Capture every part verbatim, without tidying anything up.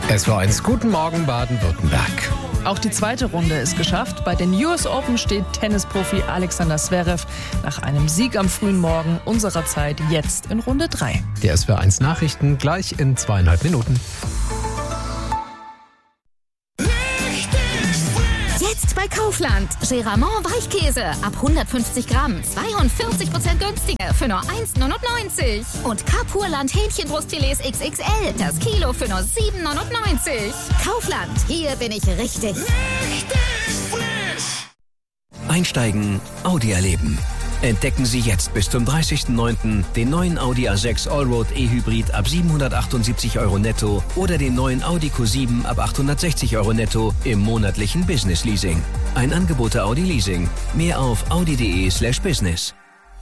S W R eins, guten Morgen Baden-Württemberg. Auch die zweite Runde ist geschafft. Bei den U S Open steht Tennisprofi Alexander Zverev nach einem Sieg am frühen Morgen unserer Zeit jetzt in Runde drei. Die S W R eins Nachrichten gleich in zweieinhalb Minuten. Jetzt bei Kaufland. Geramont Weichkäse ab hundertfünfzig Gramm. zweiundvierzig Prozent günstiger für nur eins Komma neunundneunzig. Und Carpurland Hähnchenbrustfilets X X L. Das Kilo für nur sieben Komma neunundneunzig. Kaufland. Hier bin ich richtig. Richtig frisch. Einsteigen, Audi erleben. Entdecken Sie jetzt bis zum dreißigsten neunten den neuen Audi A sechs Allroad E-Hybrid ab siebenhundertachtundsiebzig Euro netto oder den neuen Audi Q sieben ab achthundertsechzig Euro netto im monatlichen Business Leasing. Ein Angebot der Audi Leasing. Mehr auf audi.de slash business.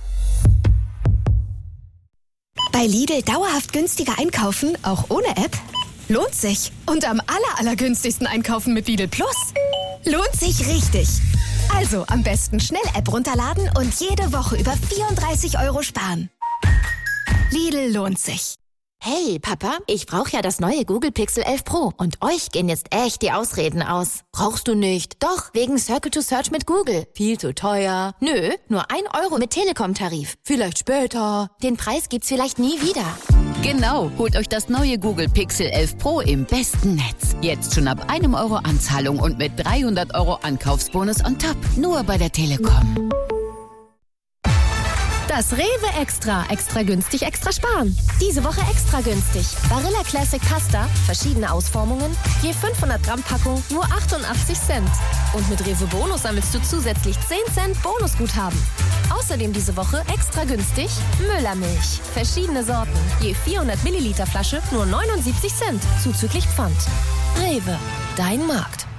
Bei Lidl dauerhaft günstiger einkaufen, auch ohne App? Lohnt sich. Und am aller, allergünstigsten einkaufen mit Lidl Plus? Lohnt sich richtig. Also am besten schnell App runterladen und jede Woche über vierunddreißig Euro sparen. Lidl lohnt sich. Hey, Papa, ich brauche ja das neue Google Pixel elf Pro. Und euch gehen jetzt echt die Ausreden aus. Brauchst du nicht? Doch, wegen Circle to Search mit Google. Viel zu teuer. Nö, nur ein Euro mit Telekom-Tarif. Vielleicht später. Den Preis gibt's vielleicht nie wieder. Genau, holt euch das neue Google Pixel elf Pro im besten Netz. Jetzt schon ab einem Euro Anzahlung und mit dreihundert Euro Ankaufsbonus on top. Nur bei der Telekom. Das Rewe Extra. Extra günstig, extra sparen. Diese Woche extra günstig. Barilla Classic Pasta, verschiedene Ausformungen, je fünfhundert Gramm Packung, nur achtundachtzig Cent. Und mit Rewe Bonus sammelst du zusätzlich zehn Cent Bonusguthaben. Außerdem diese Woche extra günstig Müllermilch. Verschiedene Sorten, je vierhundert Milliliter Flasche, nur neunundsiebzig Cent, zuzüglich Pfand. Rewe, dein Markt.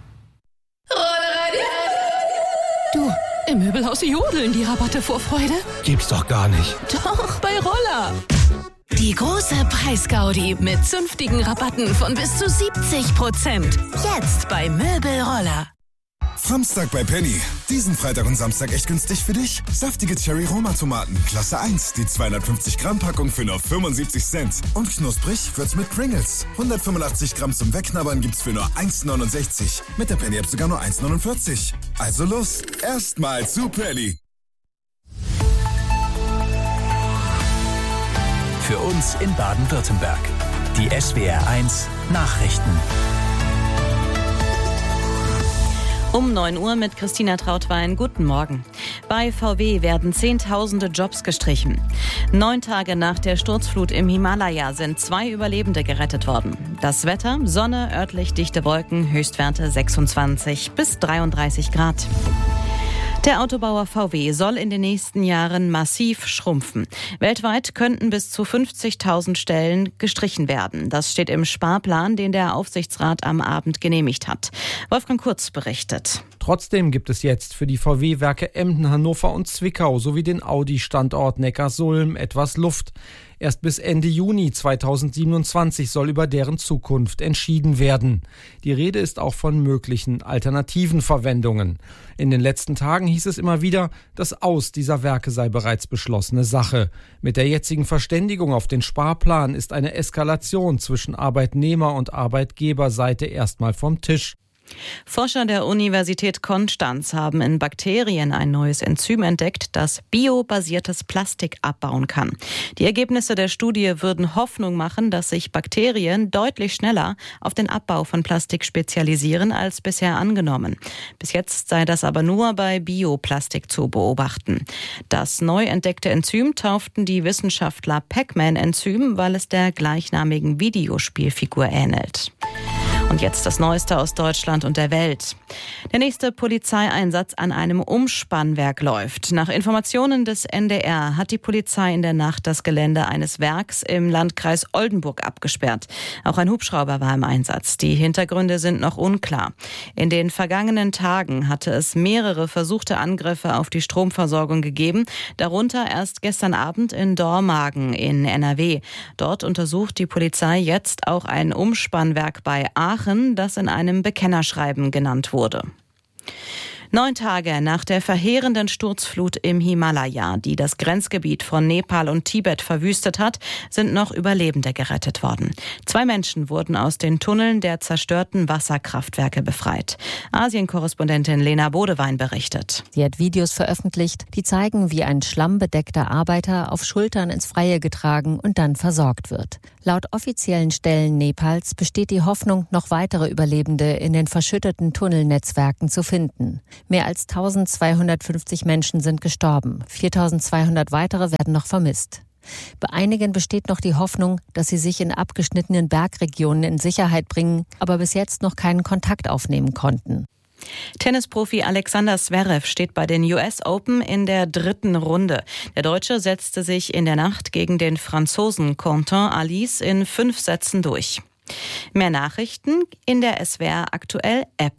Du, im Möbelhaus jodeln die Rabatte vor Freude. Gibt's doch gar nicht. Doch, bei Roller. Die große Preisgaudi mit zünftigen Rabatten von bis zu siebzig Prozent. Jetzt bei Möbelroller. Samstag bei Penny. Diesen Freitag und Samstag echt günstig für dich. Saftige Cherry-Roma-Tomaten, Klasse eins. Die zweihundertfünfzig Gramm Packung für nur fünfundsiebzig Cent. Und knusprig wird's mit Pringles. hundertfünfundachtzig Gramm zum Wegknabbern gibt's für nur eins Komma neunundsechzig. Mit der Penny-App sogar nur eins Komma neunundvierzig. Also los, erstmal zu Penny. Für uns in Baden-Württemberg. Die S W R eins Nachrichten. Um neun Uhr mit Christina Trautwein. Guten Morgen. Bei V W werden zehntausende Jobs gestrichen. Neun Tage nach der Sturzflut im Himalaya sind zwei Überlebende gerettet worden. Das Wetter, Sonne, örtlich dichte Wolken, Höchstwerte sechsundzwanzig bis dreiunddreißig Grad. Der Autobauer V W soll in den nächsten Jahren massiv schrumpfen. Weltweit könnten bis zu fünfzigtausend Stellen gestrichen werden. Das steht im Sparplan, den der Aufsichtsrat am Abend genehmigt hat. Wolfgang Kurz berichtet. Trotzdem gibt es jetzt für die V W-Werke Emden, Hannover und Zwickau sowie den Audi-Standort Neckarsulm etwas Luft. Erst bis Ende Juni zweitausendsiebenundzwanzig soll über deren Zukunft entschieden werden. Die Rede ist auch von möglichen alternativen Verwendungen. In den letzten Tagen hieß es immer wieder, das Aus dieser Werke sei bereits beschlossene Sache. Mit der jetzigen Verständigung auf den Sparplan ist eine Eskalation zwischen Arbeitnehmer- und Arbeitgeberseite erstmal vom Tisch. Forscher der Universität Konstanz haben in Bakterien ein neues Enzym entdeckt, das biobasiertes Plastik abbauen kann. Die Ergebnisse der Studie würden Hoffnung machen, dass sich Bakterien deutlich schneller auf den Abbau von Plastik spezialisieren als bisher angenommen. Bis jetzt sei das aber nur bei Bioplastik zu beobachten. Das neu entdeckte Enzym tauften die Wissenschaftler Pac-Man-Enzym, weil es der gleichnamigen Videospielfigur ähnelt. Und jetzt das Neueste aus Deutschland und der Welt. Der nächste Polizeieinsatz an einem Umspannwerk läuft. Nach Informationen des N D R hat die Polizei in der Nacht das Gelände eines Werks im Landkreis Oldenburg abgesperrt. Auch ein Hubschrauber war im Einsatz. Die Hintergründe sind noch unklar. In den vergangenen Tagen hatte es mehrere versuchte Angriffe auf die Stromversorgung gegeben, darunter erst gestern Abend in Dormagen in N R W. Dort untersucht die Polizei jetzt auch ein Umspannwerk bei Aachen, das in einem Bekennerschreiben genannt wurde. Neun Tage nach der verheerenden Sturzflut im Himalaya, die das Grenzgebiet von Nepal und Tibet verwüstet hat, sind noch Überlebende gerettet worden. Zwei Menschen wurden aus den Tunneln der zerstörten Wasserkraftwerke befreit. Asien-Korrespondentin Lena Bodewein berichtet. Sie hat Videos veröffentlicht, die zeigen, wie ein schlammbedeckter Arbeiter auf Schultern ins Freie getragen und dann versorgt wird. Laut offiziellen Stellen Nepals besteht die Hoffnung, noch weitere Überlebende in den verschütteten Tunnelnetzwerken zu finden. Mehr als eintausendzweihundertfünfzig Menschen sind gestorben, viertausendzweihundert weitere werden noch vermisst. Bei einigen besteht noch die Hoffnung, dass sie sich in abgeschnittenen Bergregionen in Sicherheit bringen, aber bis jetzt noch keinen Kontakt aufnehmen konnten. Tennisprofi Alexander Zverev steht bei den U S Open in der dritten Runde. Der Deutsche setzte sich in der Nacht gegen den Franzosen Quentin Alice in fünf Sätzen durch. Mehr Nachrichten in der S W R Aktuell App.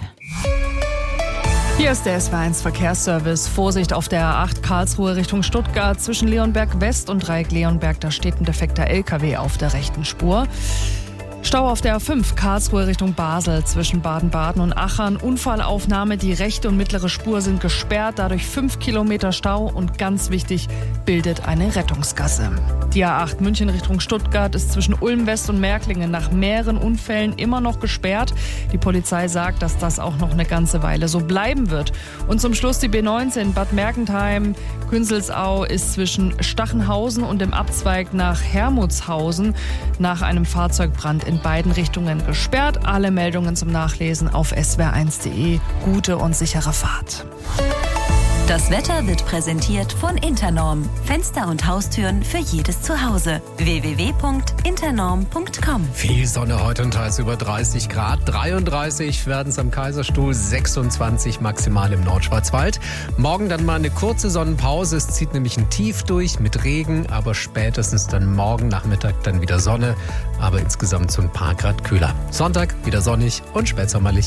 Hier ist der S W R eins Verkehrsservice. Vorsicht auf der A acht Karlsruhe Richtung Stuttgart zwischen Leonberg West und Dreieck Leonberg. Da steht ein defekter L K W auf der rechten Spur. Stau auf der A fünf Karlsruhe Richtung Basel zwischen Baden-Baden und Achern. Unfallaufnahme, die rechte und mittlere Spur sind gesperrt, dadurch fünf Kilometer Stau und ganz wichtig, bildet eine Rettungsgasse. Die A acht München Richtung Stuttgart ist zwischen Ulm West und Märklingen nach mehreren Unfällen immer noch gesperrt. Die Polizei sagt, dass das auch noch eine ganze Weile so bleiben wird. Und zum Schluss die B neunzehn Bad Mergentheim, Künzelsau ist zwischen Stachenhausen und dem Abzweig nach Hermutshausen nach einem Fahrzeugbrand in beiden Richtungen gesperrt. Alle Meldungen zum Nachlesen auf s w r eins punkt de. Gute und sichere Fahrt. Das Wetter wird präsentiert von Internorm. Fenster und Haustüren für jedes Zuhause. w w w punkt internorm punkt com. Viel Sonne heute und teils über dreißig Grad. dreiunddreißig werden es am Kaiserstuhl, sechsundzwanzig maximal im Nordschwarzwald. Morgen dann mal eine kurze Sonnenpause. Es zieht nämlich ein Tief durch mit Regen, aber spätestens dann morgen Nachmittag dann wieder Sonne. Aber insgesamt so ein paar Grad kühler. Sonntag wieder sonnig und spätsommerlich.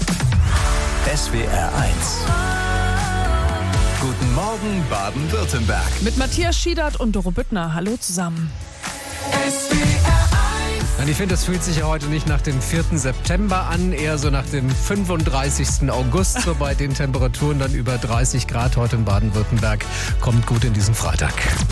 S W R eins. Guten Morgen, Baden-Württemberg. Mit Matthias Schiedert und Doro Büttner. Hallo zusammen. S W R eins. Ich finde, das fühlt sich ja heute nicht nach dem vierten September an, eher so nach dem fünfunddreißigsten August, so bei den Temperaturen dann über dreißig Grad heute in Baden-Württemberg. Kommt gut in diesen Freitag.